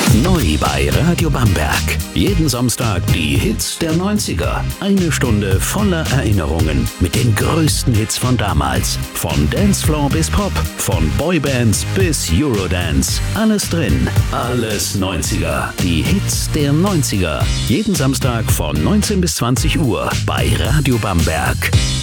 Neu bei Radio Bamberg. Jeden Samstag die Hits der 90er. Eine Stunde voller Erinnerungen mit den größten Hits von damals. Von Dancefloor bis Pop, von Boybands bis Eurodance. Alles drin, alles 90er. Die Hits der 90er. Jeden Samstag von 19 bis 20 Uhr bei Radio Bamberg.